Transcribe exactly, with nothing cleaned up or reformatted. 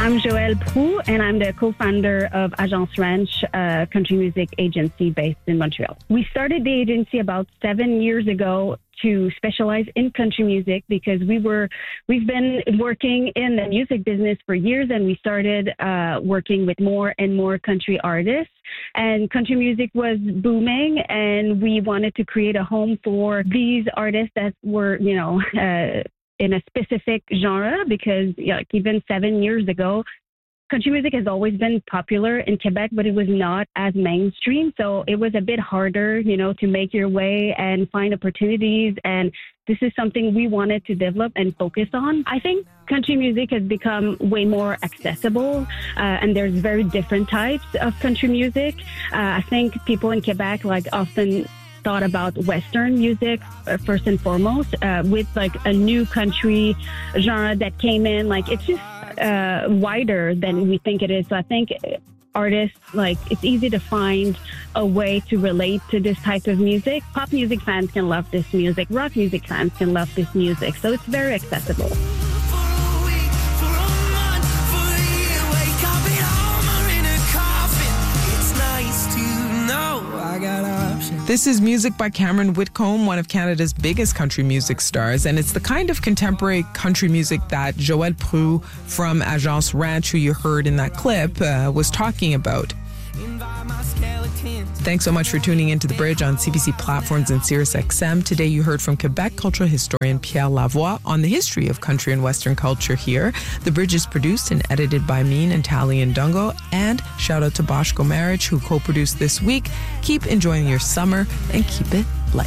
I'm Joëlle Proulx, and I'm the co-founder of Agence Ranch, a country music agency based in Montreal. We started the agency about seven years ago to specialize in country music because we were, we've been working in the music business for years, and we started uh, working with more and more country artists. And country music was booming, and we wanted to create a home for these artists that were, you know, uh, in a specific genre because you know, like even seven years ago, country music has always been popular in Quebec, but it was not as mainstream. So it was a bit harder, you know, to make your way and find opportunities. And this is something we wanted to develop and focus on. I think country music has become way more accessible, uh, and there's very different types of country music. Uh, I think people in Quebec like often thought about Western music uh, first and foremost, uh, with like a new country genre that came in. Like it's just uh, wider than we think it is. So I think artists, like it's easy to find a way to relate to this type of music. Pop music fans can love this music. Rock music fans can love this music. So it's very accessible. This is music by Cameron Whitcomb, one of Canada's biggest country music stars, and it's the kind of contemporary country music that Joëlle Proulx from Agence Ranch, who you heard in that clip, uh, was talking about. Thanks so much for tuning into The Bridge on C B C platforms and Sirius X M. Today you heard from Quebec cultural historian Pierre Lavoie on the history of country and Western culture here. The Bridge is produced and edited by me, Natalie Ndongo, and shout out to Bosch Gomarich, who co-produced this week. Keep enjoying your summer and keep it